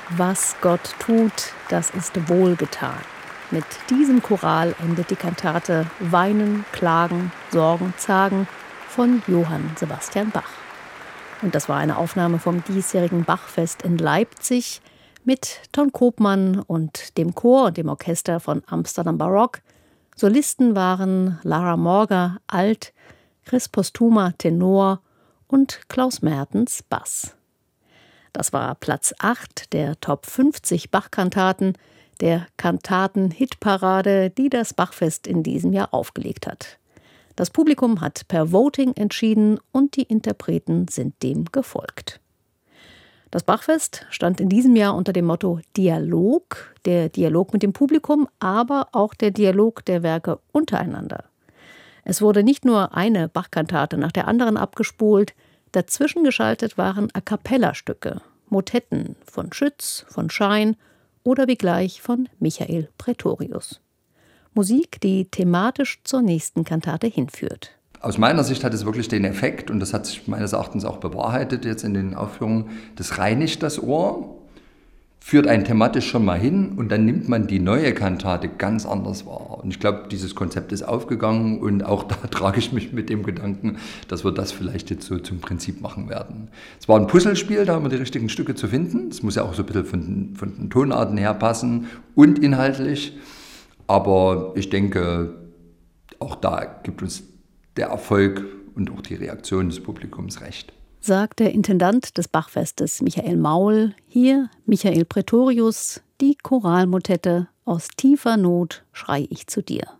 Was Gott tut, das ist wohlgetan. Mit diesem Choral endet die Kantate Weinen, Klagen, Sorgen, Zagen von Johann Sebastian Bach. Und das war eine Aufnahme vom diesjährigen Bachfest in Leipzig mit Ton Koopman und dem Chor und dem Orchester von Amsterdam Baroque. Solisten waren Lara Morga, Alt, Chris Postuma, Tenor und Klaus Mertens, Bass. Das war Platz 8 der Top 50 Bach-Kantaten, der Kantaten-Hitparade, die das Bachfest in diesem Jahr aufgelegt hat. Das Publikum hat per Voting entschieden und die Interpreten sind dem gefolgt. Das Bachfest stand in diesem Jahr unter dem Motto Dialog, der Dialog mit dem Publikum, aber auch der Dialog der Werke untereinander. Es wurde nicht nur eine Bach-Kantate nach der anderen abgespult, dazwischen geschaltet waren A-cappella-Stücke, Motetten von Schütz, von Schein oder wie gleich von Michael Praetorius. Musik, die thematisch zur nächsten Kantate hinführt. Aus meiner Sicht hat es wirklich den Effekt, und das hat sich meines Erachtens auch bewahrheitet jetzt in den Aufführungen, das reinigt das Ohr, führt einen thematisch schon mal hin und dann nimmt man die neue Kantate ganz anders wahr. Und ich glaube, dieses Konzept ist aufgegangen und auch da trage ich mich mit dem Gedanken, dass wir das vielleicht jetzt so zum Prinzip machen werden. Es war ein Puzzlespiel, da immer die richtigen Stücke zu finden. Es muss ja auch so ein bisschen von den Tonarten her passen und inhaltlich. Aber ich denke, auch da gibt uns der Erfolg und auch die Reaktion des Publikums recht. Sagt der Intendant des Bachfestes Michael Maul, hier Michael Praetorius, die Choralmotette Aus tiefer Not schrei ich zu dir.